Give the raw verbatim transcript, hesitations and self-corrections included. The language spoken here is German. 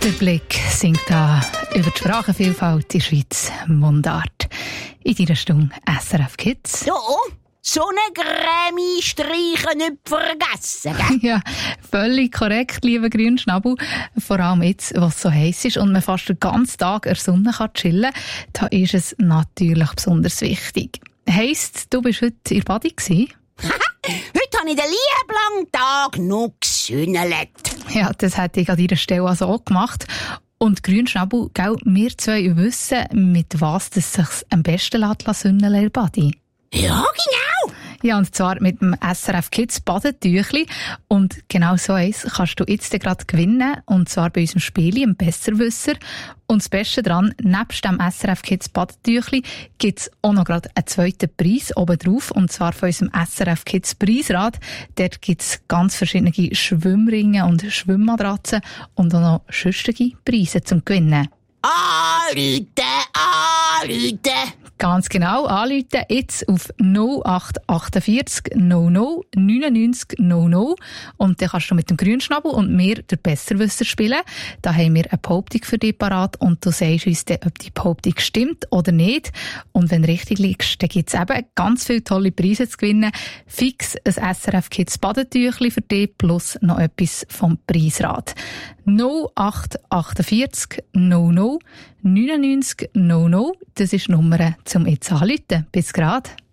Der Blick singt da über die Sprachenvielfalt in der Schweiz Mundart. In deiner Stunde S R F Kids. Ja, Sonnencreme streichen nicht vergessen, gell? Ja, völlig korrekt, lieber Grünschnabel. Vor allem jetzt, was so heiß ist und man fast den ganzen Tag in der Sonne kann chillen kann, da ist es natürlich besonders wichtig. Heisst, du bist heute in der Badi gewesen? Heute habe ich den lieben langen Tag noch gesünnelt. Ja, das hätte ich an deiner Stelle also auch gemacht. Und Grünschnabel, gell, wir zwei wissen, mit was es sich am besten lässt, sünneln in der Badi. Ja, genau. Ja, und zwar mit dem S R F Kids Badetüchli. Und genau so eins kannst du jetzt gerade gewinnen. Und zwar bei unserem Spiel im Besserwisser. Und das Beste daran, nebst dem S R F Kids Badetüchli gibt es auch noch gerade einen zweiten Preis oben drauf. Und zwar von unserem S R F Kids Preisrad. Dort gibt es ganz verschiedene Schwimmringe und Schwimmmatratzen und auch noch sonstige Preise zum Gewinnen. Anrufen, anrufen. Ganz genau, anrufen jetzt auf null acht vier acht null null neunundneunzig null null und dann kannst du mit dem Grünschnabel und mir den Besserwisser spielen. Da haben wir eine Behauptung für dich parat und du sagst uns dann, ob die Behauptung stimmt oder nicht. Und wenn du richtig liegst, dann gibt es eben ganz viele tolle Preise zu gewinnen. Fix ein S R F Kids Badetüchli für dich plus noch etwas vom Preisrad. null acht vier acht null null neunundneunzig null null, das ist die Nummer zum jetzt anrufen. Bis grad.